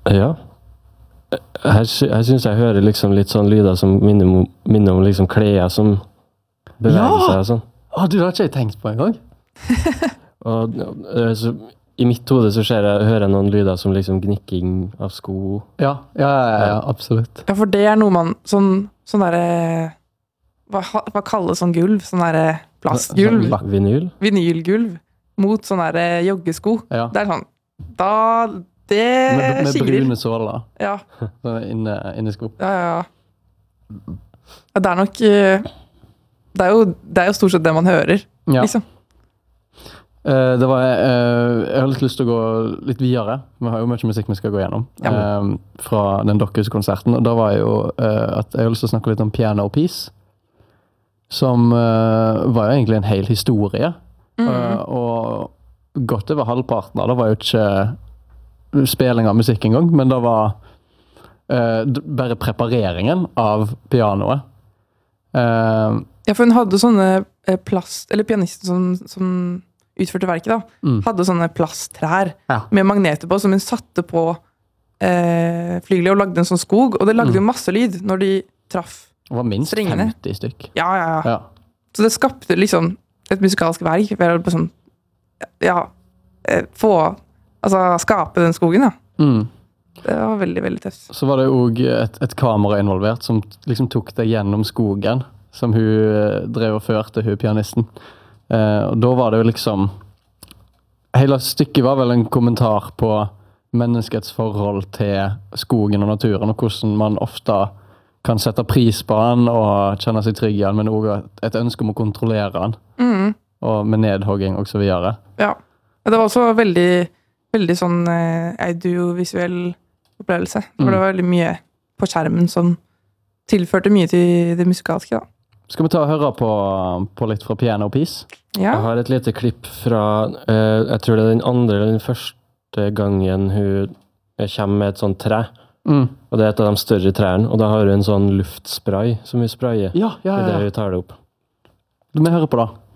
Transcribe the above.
Ja. Her synes jeg hører liksom litt sånn lyder som minner om liksom klær som beveger seg og sånn. Du har ikke jeg tenkt på en gang. Og så, i mitt hode så hører jeg noen lyder som liksom gnikking av sko. Ja, absolutt. Ja, for det noe man, sånn der, hva kalles sånn gulv? Sånn der plastgulv? Vinylgulv mot sånn der joggesko. Ja. Det sånn, det med skiller. Brune såler. Ja. Innesko. Ja. Det nok, det jo stort sett det man hører, liksom. Jeg har litt lyst til å gå litt videre. Vi har jo mye musikk vi skal gå gjennom. Fra den Dokkehus-konserten. Og da var jo at jeg har lyst til å snakke litt om Piano Piece. Som var jo egentlig en hel historie. Og godt over halvparten av det var jo ikke spilling av musikk engang, men det var bare prepareringen av pianoet. Ja, for hun hadde sånne eller pianisten som utførte verket da, hadde sånne plasttrær med magneter på, som hun satte på flygelet og lagde en sånn skog, og det lagde jo masse lyd når de traff strengene. Det var minst 50 stykk. Ja. Så det skapte liksom et musikalsk verk, ved å sånn, skape den skogen, Det var veldig, veldig tøft. Så var det jo et kamera involvert, som liksom tok det gjennom skogen, som hun drev og førte, hun pianisten. Og da var det jo liksom hele stykket var vel en kommentar på menneskets forhold til skogen og naturen, og hvordan man ofte kan sette pris på den og kjenne seg trygg i den, men også et ønske om å kontrollere den, og med nedhogging og så videre. Ja, det var også veldig sånn audiovisuell opplevelse, for det var veldig mye på skjermen som tilførte mye til det musikalske da. Skal vi ta og høre på litt fra Piano Piece? Ja. Jeg har et lite klipp fra, jeg tror det den andre eller den første gangen hun kommer med et sånt tre. Og det et av de større trærne, og da har hun en sånn luftspray som hun sprayer. Ja. Det hun tar det opp. Du må høre på da.